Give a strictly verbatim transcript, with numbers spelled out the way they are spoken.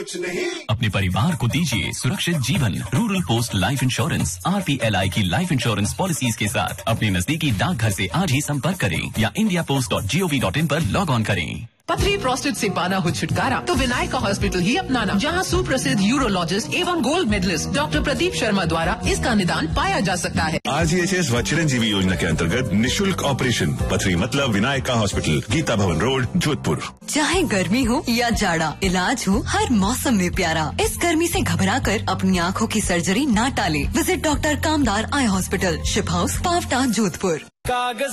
कुछ नहीं। अपने परिवार को दीजिए सुरक्षित जीवन। Rural post life insurance R P L I की लाइफ इंश्योरेंस पॉलिसीज के साथ अपने नजदीकी डाकघर से आज ही संपर्क करें या India post dot G O V dot in पर लॉग ऑन करें। पथरी प्रोस्टेट से पाना हो छुटकारा तो विनायका हॉस्पिटल ही अपनाना, जहां सुप्रसिद्ध यूरोलॉजिस्ट एवं gold medallist doctor Pradeep Sharma द्वारा इसका निदान पाया जा सकता है। आर जी एच एस व चिरंजीवी योजना के अंतर्गत निशुल्क ऑपरेशन पथरी मतलब विनायका हॉस्पिटल, गीता भवन रोड, जोधपुर। चाहे गर्मी हो या जाड़ा, इलाज हो हर मौसम में प्यारा। इस गर्मी से घबरा कर अपनी आँखों की सर्जरी ना टाले। विजिट डॉक्टर कामदार eye hospital, ship house, Pawta, Jodhpur. कागज